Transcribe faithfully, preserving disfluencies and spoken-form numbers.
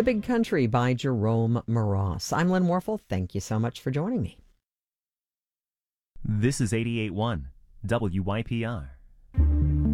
The Big Country by Jerome Moross. I'm Lynn Warfel. Thank you so much for joining me. This is eighty-eight point one W Y P R.